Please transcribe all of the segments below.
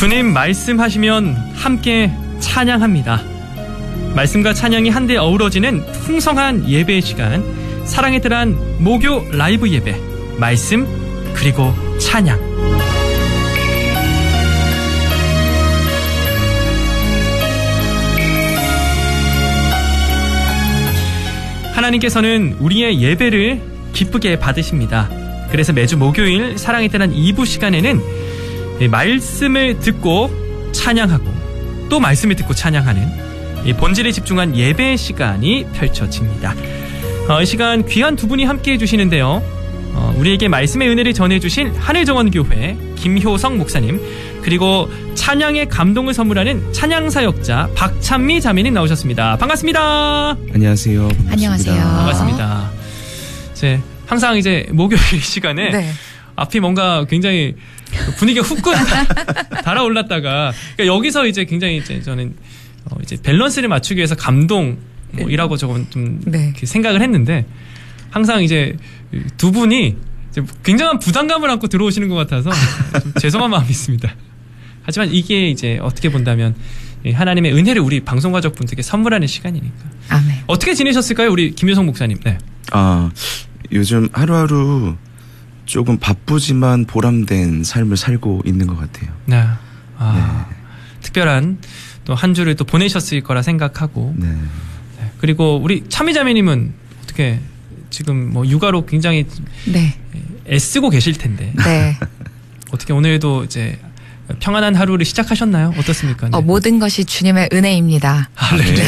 주님 말씀하시면 함께 찬양합니다. 말씀과 찬양이 한데 어우러지는 풍성한 예배의 시간, 사랑의 뜰한 목요 라이브 예배, 말씀 그리고 찬양. 하나님께서는 우리의 예배를 기쁘게 받으십니다. 그래서 매주 목요일 사랑의 뜰한 2부 시간에는 말씀을 듣고 찬양하고 또 말씀을 듣고 찬양하는 본질에 집중한 예배 시간이 펼쳐집니다. 이 시간 귀한 두 분이 함께해 주시는데요. 우리에게 말씀의 은혜를 전해주실 하늘정원교회 김효성 목사님, 그리고 찬양의 감동을 선물하는 찬양사역자 박찬미 자매님 나오셨습니다. 반갑습니다. 안녕하세요. 반갑습니다. 안녕하세요. 반갑습니다. 항상 이제 목요일 시간에 네. 앞이 뭔가 굉장히 분위기가 후끈 달아올랐다가, 그러니까 여기서 이제 굉장히 이제 저는 이제 밸런스를 맞추기 위해서 감동이라고 조금 좀 네. 생각을 했는데, 항상 이제 두 분이 이제 굉장한 부담감을 안고 들어오시는 것 같아서 좀 죄송한 마음이 있습니다. 하지만 이게 이제 어떻게 본다면 하나님의 은혜를 우리 방송가족분들께 선물하는 시간이니까. 아멘. 어떻게 지내셨을까요, 우리 김효성 목사님? 네. 요즘 하루하루 조금 바쁘지만 보람된 삶을 살고 있는 것 같아요. 네. 네. 특별한 또 한 주를 또 보내셨을 거라 생각하고. 네. 네. 그리고 우리 참미자매님은 어떻게 지금 뭐 육아로 굉장히 네. 애쓰고 계실 텐데. 네. 어떻게 오늘도 이제 평안한 하루를 시작하셨나요? 어떻습니까? 네. 모든 것이 주님의 은혜입니다. 네.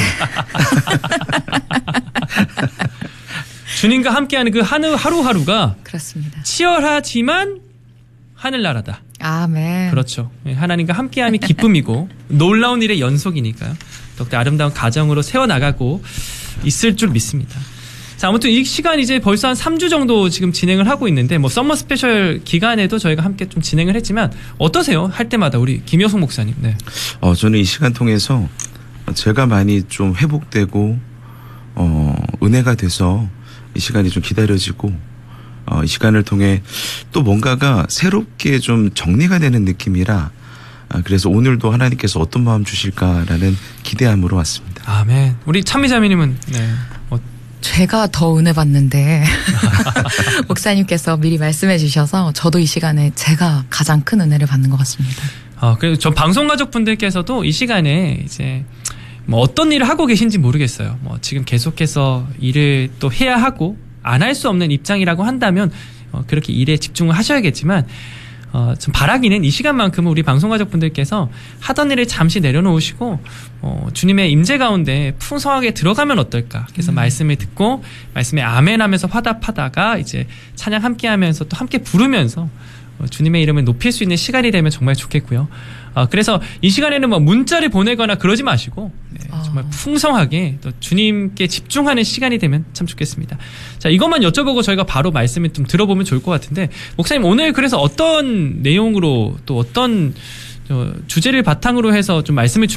주님과 함께하는 그 하루하루가 그렇습니다. 치열하지만 하늘나라다. 아멘. 그렇죠. 하나님과 함께함이 기쁨이고 놀라운 일의 연속이니까요. 더욱더 아름다운 가정으로 세워나가고 있을 줄 믿습니다. 자, 아무튼 이 시간 이제 벌써 한 3주 정도 지금 진행을 하고 있는데, 뭐 썸머 스페셜 기간에도 저희가 함께 좀 진행을 했지만 어떠세요? 할 때마다 우리 김효성 목사님. 네. 저는 이 시간 통해서 제가 많이 좀 회복되고 은혜가 돼서 이 시간이 좀 기다려지고, 이 시간을 통해 또 뭔가가 새롭게 좀 정리가 되는 느낌이라, 그래서 오늘도 하나님께서 어떤 마음 주실까라는 기대함으로 왔습니다. 아멘. 우리 찬미자매님은 네. 제가 더 은혜 받는데 목사님께서 미리 말씀해 주셔서 저도 이 시간에 제가 가장 큰 은혜를 받는 것 같습니다. 그래서 전 방송가족분들께서도 이 시간에 이제 뭐 어떤 일을 하고 계신지 모르겠어요. 뭐 지금 계속해서 일을 또 해야 하고 안 할 수 없는 입장이라고 한다면 그렇게 일에 집중을 하셔야겠지만, 좀 바라기는 이 시간만큼은 우리 방송가족분들께서 하던 일을 잠시 내려놓으시고 주님의 임재 가운데 풍성하게 들어가면 어떨까. 그래서 말씀을 듣고 말씀에 아멘하면서 화답하다가 이제 찬양 함께하면서 또 함께 부르면서 주님의 이름을 높일 수 있는 시간이 되면 정말 좋겠고요. 그래서 이 시간에는 뭐 문자를 보내거나 그러지 마시고 정말 풍성하게 또 주님께 집중하는 시간이 되면 참 좋겠습니다. 자, 이것만 여쭤보고 저희가 바로 말씀을 좀 들어보면 좋을 것 같은데, 목사님 오늘 그래서 어떤 내용으로 또 어떤 주제를 바탕으로 해서 좀 말씀을